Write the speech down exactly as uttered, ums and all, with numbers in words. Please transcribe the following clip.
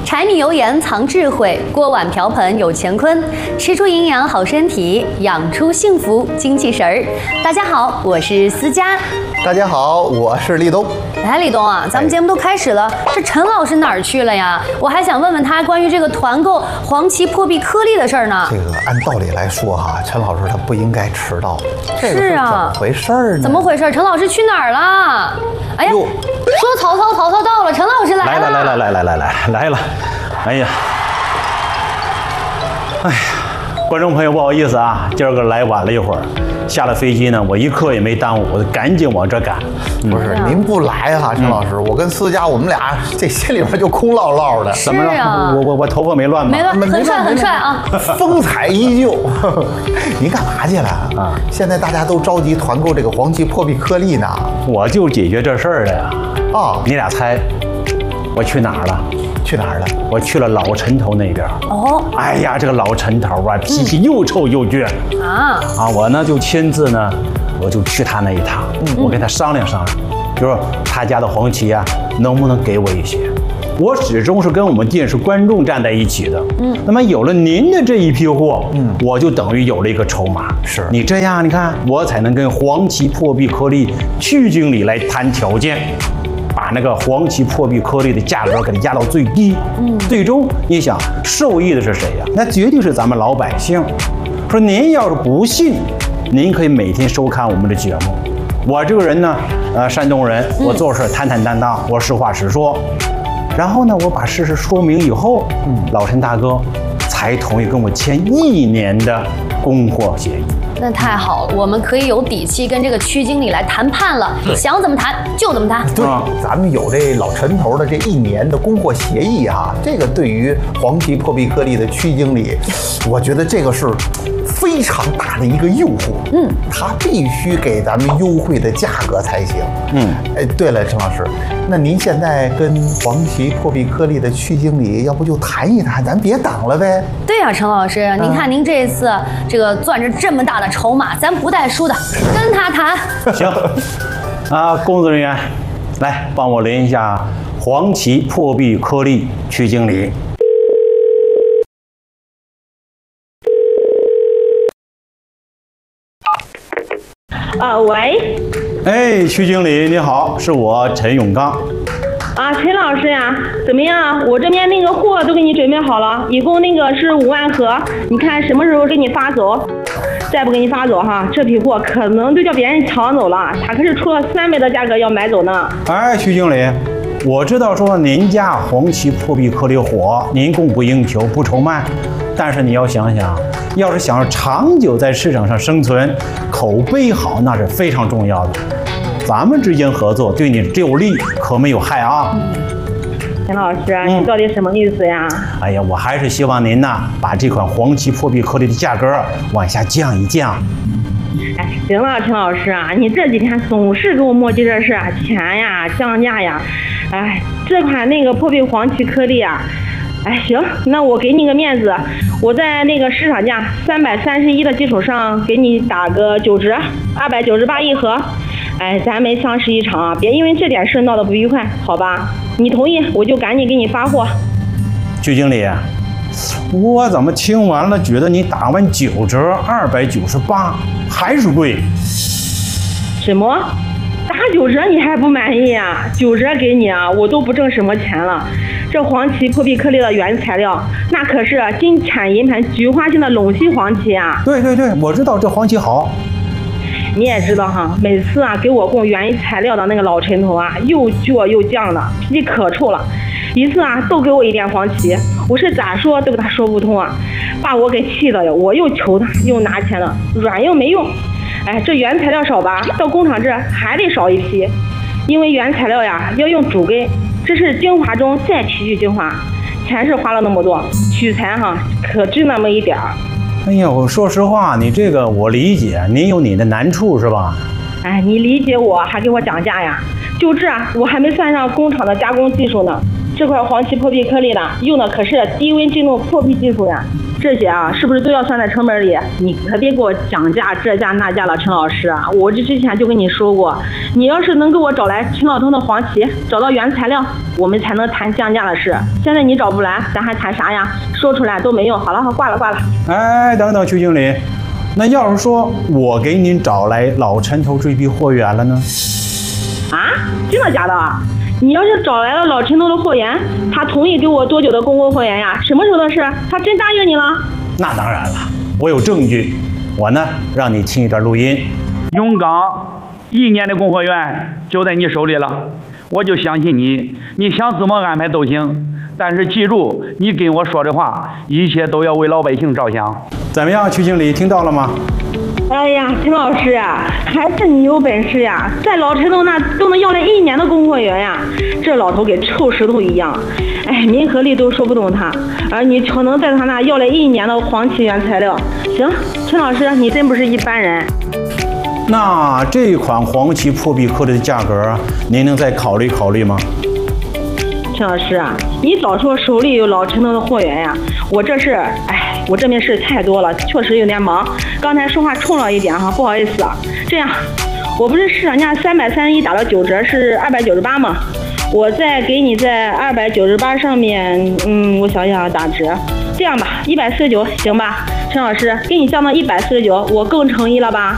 柴米油盐藏智慧，锅碗瓢盆有乾坤。吃出营养好身体，养出幸福精气神儿。大家好，我是思佳。 大家好，我是立冬。 来，立冬啊，咱们节目都开始了，这陈老师哪儿去了呀？我还想问问他关于这个团购黄芪破壁颗粒的事儿呢。 这个按道理来说哈，陈老师他不应该迟到。这个是啊， 怎么回事儿呢？ 怎么回事？陈老师去哪儿了？哎呀，说曹操，曹操到了，陈老师来了。 来来来来来来来来来了，哎呀，哎呀，观众朋友不好意思啊，今儿个来晚了一会儿。下了飞机呢，我一刻也没耽误，我赶紧往这赶。 不是您不来哈、啊，陈老师，嗯、我跟思佳我们俩这心里边就空落落的。 怎么着？啊、我我我头发没乱吧？ 没乱，很帅很帅啊， 风采依旧。您干嘛去了啊？现在大家都着急团购这个黄芪破壁颗粒呢。 我就解决这事儿的呀。啊，你俩猜，我去哪儿了？ 去哪儿了？ 我去了老陈头那边。哦，哎呀，这个老陈头啊，脾气又臭又倔、嗯、啊啊！我呢就亲自呢，我就去他那一趟，嗯、我跟他商量商量，就说他家的黄芪啊，能不能给我一些？我始终是跟我们电视观众站在一起的。嗯，那么有了您的这一批货，嗯，我就等于有了一个筹码。是你这样，你看我才能跟黄芪破壁颗粒区经理来谈条件。把那个黄芪破壁颗粒的价格给它压到最低，嗯，最终你想受益的是谁呀？那绝对是咱们老百姓。说您要是不信，您可以每天收看我们的节目。我这个人呢，呃，山东人，我做事坦坦荡荡，我实话实说。然后呢，我把事实说明以后，嗯，老陈大哥才同意跟我签一年的供货协议。 那太好了，我们可以有底气跟这个区经理来谈判了，想怎么谈就怎么谈。 对，咱们有这老陈头的这一年的供货协议啊，这个对于黄芪破壁颗粒的区经理，我觉得这个是非常大的一个诱惑。嗯，他必须给咱们优惠的价格才行。嗯，哎，对了，陈老师，那您现在跟黄芪破壁颗粒的区经理，要不就谈一谈，咱别等了呗。 对呀、啊，陈老师，您看您这一次这个攥着这么大的筹码，咱不带输的，跟他谈。 行，啊，工作人员，来帮我联一下黄芪破壁颗粒区经理。 啊，喂。 哎，区经理你好，是我陈永刚。 啊，陈老师呀，怎么样？我这边那个货都给你准备好了，一共那个是五万盒，你看什么时候给你发走？再不给你发走哈，这批货可能就叫别人抢走了，他可是出了三倍的价格要买走呢。 哎，徐经理，我知道说您家黄芪破壁颗粒火，您供不应求，不愁卖，但是你要想想，要是想要长久在市场上生存，口碑好那是非常重要的。咱们之间合作对你只有利，可没有害啊。 陈老师，你到底什么意思呀？ 嗯、哎呀，我还是希望您呐，把这款黄芪破壁颗粒的价格往下降一降。 哎，行了，陈老师啊，你这几天总是给我磨叽这事啊，钱呀，降价呀。哎，这款那个破壁黄芪颗粒啊，哎，行，那我给你个面子，我在那个市场价三百三十一的基础上，给你打个九折，二百九十八一盒。哎，咱没相识一场啊，别因为这点事闹得不愉快，好吧？你同意，我就赶紧给你发货。 区经理，我怎么听完了觉得你打完九折，二百九十八还是贵？ 什么？打九折你还不满意啊？九折给你啊，我都不挣什么钱了。这黄芪破壁颗粒的原材料，那可是金产银盘菊花性的陇西黄芪啊。 对对对，我知道这黄芪好。 你也知道哈，每次啊给我供原材料的那个老陈头啊，又倔又犟的，脾气可臭了。一次啊，都给我一点黄芪，我是咋说都给他说不通啊，把我给气的呀！我又求他，又拿钱了，软又没用。哎，这原材料少吧，到工厂这还得少一批，因为原材料呀要用主根，这是精华中再提取精华，钱是花了那么多，取材哈可值那么一点儿。 哎呀，我说实话，你这个我理解，您有你的难处是吧？ 哎，你理解我还给我讲价呀？就这，我还没算上工厂的加工技术呢。这块黄芪破壁颗粒的用的可是低温振动破壁技术呀， 这些啊，是不是都要算在成本里？你可别给我讲价这价那价了，陈老师啊！我这之前就跟你说过，你要是能给我找来陈老头的黄芪，找到原材料，我们才能谈降价的事。现在你找不来，咱还谈啥呀？说出来都没用。好了，好，挂了，挂了。 哎，等等，徐经理，那要是说我给您找来老陈头这批货源了呢？ 啊，真的假的？你要是找来了老陈头的货源，他同意给我多久的供货货源呀？什么时候的事？他真答应你了？ 那当然了，我有证据。我呢，让你听一段录音。 永刚一年的供货源就在你手里了，我就相信你，你想怎么安排都行。但是记住，你跟我说的话，一切都要为老百姓着想。 怎么样，曲经理，听到了吗？ 哎呀，陈老师呀，还是你有本事呀，在老陈头那都能要来一年的供货源呀！这老头给臭石头一样，哎，民和利都说不动他，而你却能在他那要来一年的黄芪原材料。行，陈老师，你真不是一般人。 那这款黄芪破壁颗粒的价格，您能再考虑考虑吗？ 陈老师啊，你早说手里有老陈头的货源呀！我这是，哎，我这边事太多了，确实有点忙。刚才说话冲了一点哈，不好意思啊。这样，我不是市场价三百三十一打了九折是二百九十八吗？我再给你在二百九十八上面，嗯，我想想打折，这样吧，一百四十九行吧？陈老师，给你降到一百四十九，我更诚意了吧？